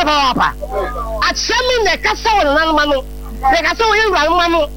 papa akyemi ne kasa won nanma no ne kasa wo yewura nanma no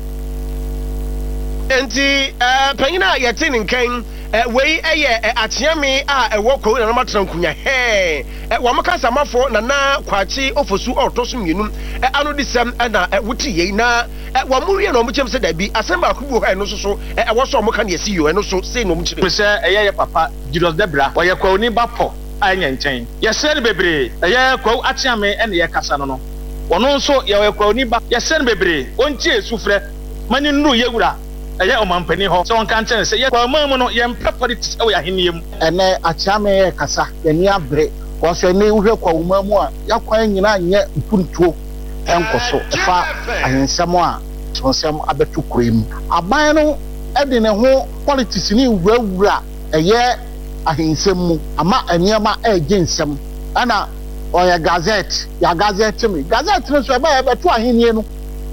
enti panyina yete nkan wei eye akyemi a ewo ko na matran kunya he wo makasa mafo na kwachi ofosu otoso mienu anu disem na wuti yei na wo muwie na omuchem se da bi asemba akubu ha no so ewo so omuka na yesi yo no so sei no omukire pese eye papa Julius Debra wo ye kwa oni bapo anya nchen ye sere bebre eye kwa akyemi ene ye kasa no wono nso ye kwa oni ba ye sere bebre onti esufre mani nru yewura eye omampani ho so onka nchen se ye kwa mamu no ye mpa politics e wo ya heniem ene akyame ye kasa ye ni abre ko so ne uhwe kwa umamu a yakwan nyina nye mpuntuo enkoso efa ahensem a sonsem abetu kurem aban no ede ne ho politics ni wurawura eye ahensem mu ama eniema ejensem ana oya gazette ya gazette mi gazette no so eba betu ahenie no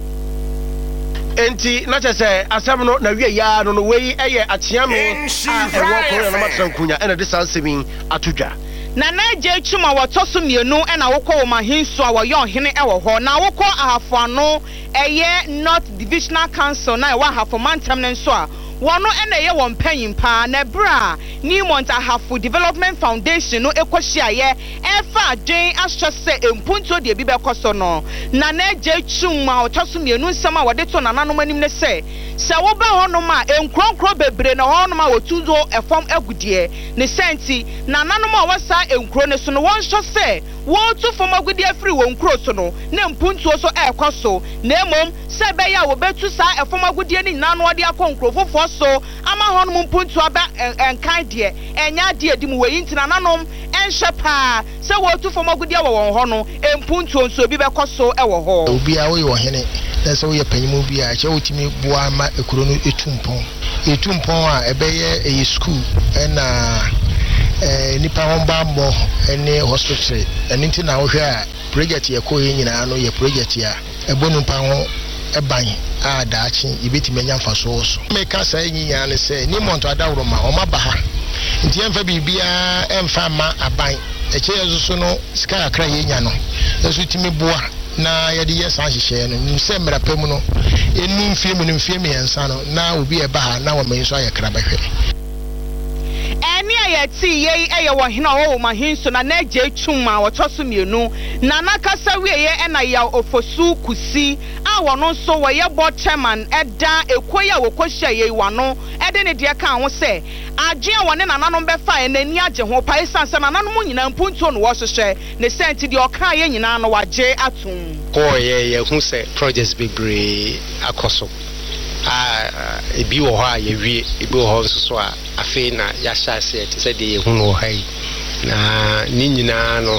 enti na chese asem no na wie ya no wei eye akyame a ewo ko na matran kunya ene de sansemi atudwa na je chuma wotoso mienu na wokọ wo mahinso a woyọ ohene ewo ho na wokọ ahafo ano eye North Divisional Council na wa ahafo mantam ne nso a wono ene ye won panyin pa na bra ni monta ahafo Development Foundation no ekohia ye efa adwen ahye se empunto de bi bekoso no na je chuma wotoso mienu nsem a wode to nananom anim ne se wo ba honom a enkronkro bebre na honom a wotuzo efom agudie ne senti nananom a wasa enkro ne so no won hye se wo tu fom agudie afri wo nkro so no na mpuntuo so ekoso na emom se be ya wo betu sa efom agudie ni nanu ode akonkro fofo so ama honom mpuntuo aba enkan de enya de edim we yintina nananom enhye pa se wo tu fom agudie wo won ho no mpuntuo so bi bekoso ewo ho obi a wo yo hene so ye panyimu bi a che wotimi bua ma ekuro no etumpon a ebeye e school na nipa homba mbo ene hospital eni na wo hwe a project ye ko nyina no ye project a ebonu pa ho eban a daachi ibetime nya mfaso so me ka sa nyinya ne se ni monto adawro ma o ma ba ha nti emfa bibia emfa ma aban eche yeso no sika akra ye nya no yeso timi bua na yadi yes ahihye no nse mrapem no enu mfie yansa no na obi eba ha na wo menso ayekra bahwe eni ayeti ye eye wo hina wo mahinso na je chuma wotoso mienu na nakasa wieye na ya ofosu kusi a wono so wo ye board chairman eda ekoya wo kohia ye wano ede ne de ka ho se agye wone nananom befa enani agye ho pa isansa nananom nyina mpuntuo no wo hwehwe ne senti de oka ye nyina no wagye atum ko ye hu se projects bebre akoso ebi wo ha ye wie ebi wo ho so a afi na ya sha se te se de ye hu no hai na ni nyina no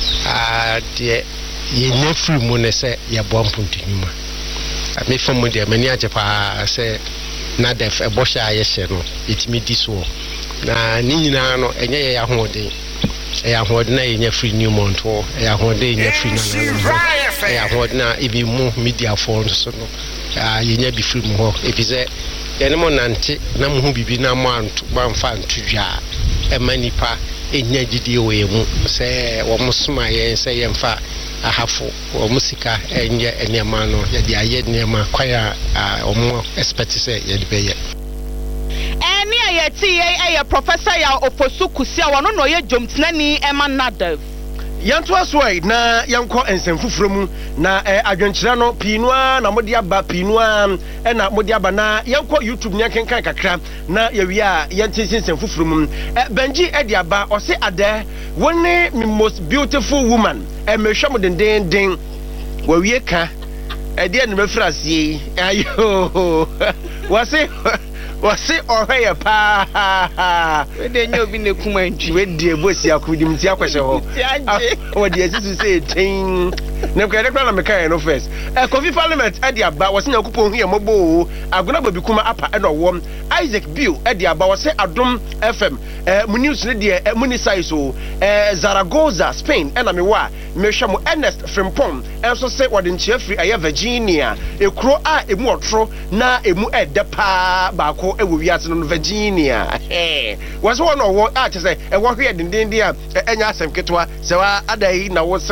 de ye nyefri mu ne se ye bo mpuntunuma me fam de mani age pa se na def ebo sha ye hye no etimi di so na ni nyina no enye ye ya hoden ya hoden na ye nyefri new monto ya hoden nyefri na ya hoden na ibi mu media phones so no yenya bi free mu ho ebize yene mo nante na mu hu bibi na mo antu banfa ntudwa emanipa enya gidie we mu se wo musuma ye se yemfa ahafo wo musika enye enema no ye de aye enema kwaya omo expect se ye de beye eni ayeti ye professor ya ofosu kusia wono no ye jomtenani ema nadav yanto asoi na yanko ensemfufuro mu na adwenkyera no pinua na modi aba pinua na modi aba na yanko YouTube nya kenkan kakra na yawia yantin ensemfufuro mu Benji edi aba ose ade woni most beautiful woman mehwam den wawie ka edi en mefrasie ayo wase ohwe pa we de nyo bi ne kuma ntwi we de bosi akudim ti akwhye ho o de asisu say tin na kwa rekla na meka no first Coffee Parliament edi aba wase nyakupo hu ye mobo agona babi kuma apa e no wo Isaac Bill edi aba wase Adom FM mu news ne de mu ni sai so Zaragoza Spain na me wa mehwa mo Ernest Frimpong enso se wode nchia free aye Virginia ekro a emu otro na emu edepa baako ewo wiase no Virginia was one or what I say e wo hwe dendende a enya asem ketwa se wa adai na wo